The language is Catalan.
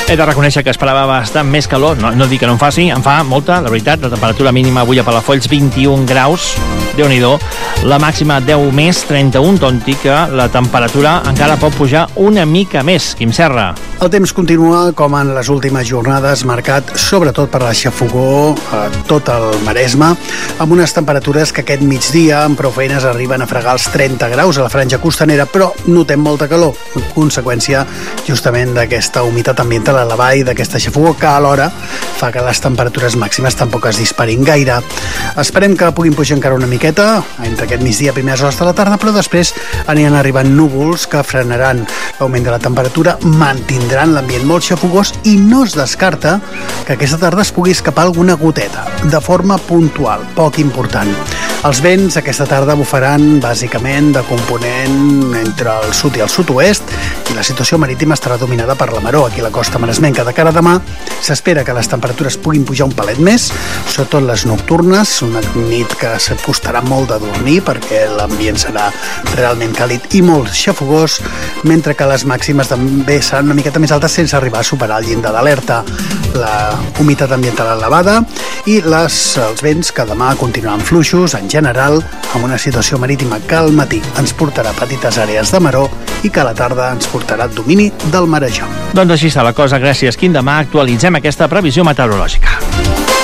He de reconèixer que esperava bastant més calor, no dic que no en faci, en fa molta, la veritat. La temperatura mínima avui a Palafolls 21 graus, Déu-n'hi-do. La màxima 10 més, 31, tot i que la temperatura encara pot pujar una mica més. Quim Serra. El temps continua com en les últimes jornades, marcat sobretot per la xafogor a tot el Maresme, amb unes temperatures que aquest migdia amb prou feines arriben a fregar els 30 graus a la franja costanera, però notem molta calor, conseqüència justament d'aquesta humitat ambiental elevada i d'aquesta xafogor que alhora fa que les temperatures màximes tampoc es disparin gaire. Esperem que puguin pujar encara una miqueta entre aquest migdia, primeres hores de la tarda, però després aniran arribant núvols que frenaran l'augment de la temperatura, mantindran l'ambient molt xafogós i no es descarta que aquesta tarda es pugui escapar alguna goteta, de forma puntual, poc important. Els vents aquesta tarda bufaran bàsicament de component entre el sud i el sud-oest i la situació marítima estarà dominada per la maró. Aquí a la costa maresmenca de cara a demà s'espera que les temperatures puguin pujar un palet més, sobretot les nocturnes, una nit que costarà molt de dormir perquè l'ambient serà realment càlid i molt xafogós, mentre que les màximes també seran una miqueta més altes sense arribar a superar el llindar d'alerta. La humitat ambiental elevada i els vents que demà continuaran fluixos en general, amb una situació marítima que al matí ens portarà a petites àrees de maró i que a la tarda ens portarà domini del marejó. Doncs així està la cosa, gràcies Quim. Demà actualitzem aquesta previsió meteorològica.